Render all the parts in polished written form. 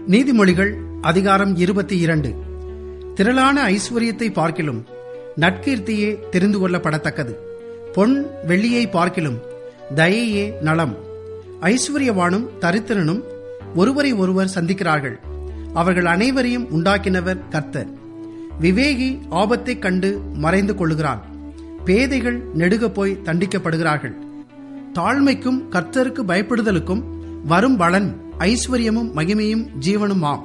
நீதிமொழிகள் அதிகாரம் 22. திரளான ஐஸ்வர்யத்தை பார்க்கிலும் நற்கீர்த்தியே தெரிந்து கொள்ளப்படத்தக்கது. பொன் வெள்ளியை பார்க்கிலும் தயையே நலம். ஐஸ்வர்யவானும் தரித்திரனும் ஒருவரை ஒருவர் சந்திக்கிறார்கள். அவர்கள் அனைவரையும் உண்டாக்கினவர் கர்த்தர். விவேகி ஆபத்தைக் கண்டு மறைந்து கொள்ளுகிறான். பேதைகள் நெடுக போய் தண்டிக்கப்படுகிறார்கள். தாழ்மைக்கும் கர்த்தருக்கு பயப்படுதலுக்கும் வரும் பலன் ஐஸ்வர்யமும் மகிமையும் ஜீவனுமாம்.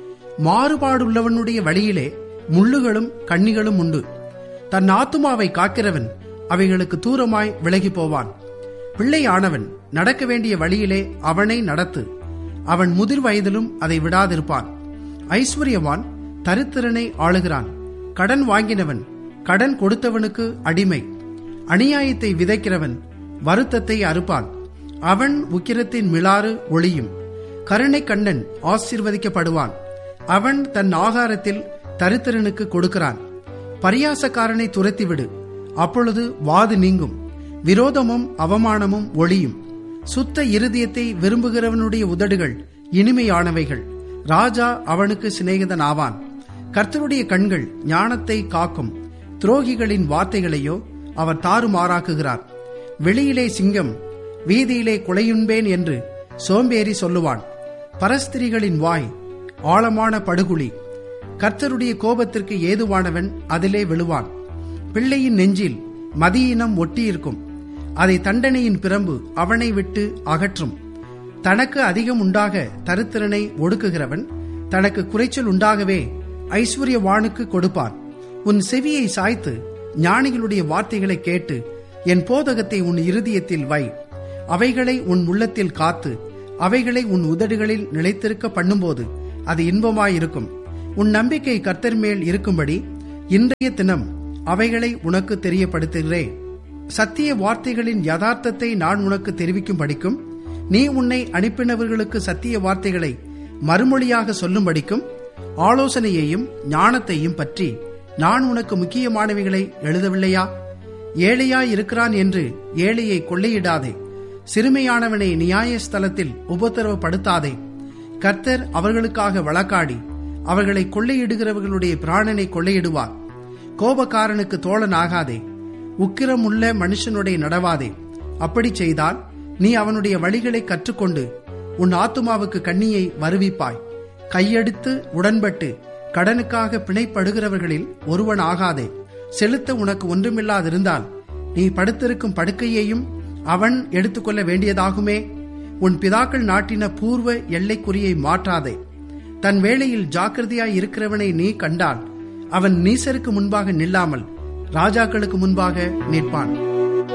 மாறுபாடுள்ளவனுடைய வழியிலே முள்ளுகளும் கண்ணிகளும் உண்டு. தன் ஆத்துமாவை காக்கிறவன் அவைகளுக்கு தூரமாய் விலகி போவான். பிள்ளையானவன் நடக்க வேண்டிய வழியிலே அவனை நடத்து. அவன் முதிர் வயதிலும் அதை விடாதிருப்பான். ஐஸ்வர்யவான் தரித்திரனை ஆளுகிறான். கடன் வாங்கினவன் கடன் கொடுத்தவனுக்கு அடிமை. அநியாயத்தை விதைக்கிறவன் வருத்தத்தை அறுப்பான். அவன் உக்கிரத்தின் மிளாறு ஒளியும். கருணை கண்ணன் ஆசீர்வதிக்கப்படுவான். அவன் தன் ஆகாரத்தில் தரித்திரனுக்கு கொடுக்கிறான். பரியாசக்காரனை துரத்திவிடு, அப்பொழுது வாது நீங்கும். விரோதமும் அவமானமும் ஒளியும். சுத்த இருதயத்தை விரும்புகிறவனுடைய உதடுகள் இனிமையானவைகள். ராஜா அவனுக்கு சிநேகிதன் ஆவான். கர்த்தருடைய கண்கள் ஞானத்தை காக்கும். துரோகிகளின் வார்த்தைகளையோ அவர் தாறுமாறாக்குகிறார். வெளியிலே சிங்கம், வீதியிலே கொலையுண்பேன் என்று சோம்பேறி சொல்லுவான். பரஸ்திரிகளின் வாய் ஆழமான படுகுழி. கர்த்தருடைய கோபத்திற்கு ஏதுவானவன் அதிலே விழுவான். பிள்ளையின் நெஞ்சில் மதியினம் ஒட்டியிருக்கும். அதை தண்டனையின் பிரம்பு அவனை விட்டு அகற்றும். தனக்கு அதிகம் உண்டாக தரித்திரனை ஒடுக்குகிறவன் தனக்கு குறைச்சல் உண்டாகவே ஐஸ்வர்யவானுக்கு கொடுப்பான். உன் செவியை சாய்த்து ஞானிகளுடைய வார்த்தைகளை கேட்டு என் போதகத்தை உன் இருதயத்தில் வை. அவைகளை உன் உள்ளத்தில் காத்து அவைகளை உன் உதடுகளில் நிலைத்திருக்க பண்ணும்போது அது இன்பமாயிருக்கும். உன் நம்பிக்கை கர்த்தர் மேல் இருக்கும்படி இன்றைய தினம் அவைகளை உனக்கு தெரியப்படுத்துகிறேன். சத்திய வார்த்தைகளின் யதார்த்தத்தை நான் உனக்கு தெரிவிக்கும் படிக்கும், நீ உன்னை அனுப்பினவர்களுக்கு சத்திய வார்த்தைகளை மறுமொழியாக சொல்லும் படிக்கும், ஆலோசனையையும் ஞானத்தையும் பற்றி நான் உனக்கு முக்கியமானவைகளை எழுதவில்லையா? ஏழையாயிருக்கிறான் என்று ஏழையை கொள்ளையிடாதே. சிறுமையானவனை நியாயஸ்தலத்தில் உபத்திரவப்படுத்தாதே. கர்த்தர் அவர்களுக்காக வழக்காடி அவர்களை கொள்ளையிடுகிறவர்களுடைய பிராணனை கொள்ளையிடுவார். கோபக்காரனுக்கு தோழனாகாதே. உக்கிரமுள்ள மனுஷனுடைய நடவாதே. அப்படி செய்தால் நீ அவனுடைய வழிகளை கற்றுக்கொண்டு உன் ஆத்துமாவுக்கு கண்ணியை வருவிப்பாய். கையெடுத்து உடன்பட்டு கடனுக்காக பிணைப்படுகிறவர்களில் ஒருவன் ஆகாதே. செலுத்த உனக்கு ஒன்றுமில்லாதிருந்தால் நீ படுத்திருக்கும் படுக்கையையும் அவன் எடுத்துக்கொள்ள வேண்டியதாகுமே. உன் பிதாக்கள் நாட்டின பூர்வ எல்லைக்குறியை மாற்றாதே. தன் வேளையில் ஜாக்கிரதையாய் இருக்கிறவனை நீ கண்டால் அவன் நீசருக்கு முன்பாக நில்லாமல் ராஜாக்களுக்கு முன்பாக நிற்பான்.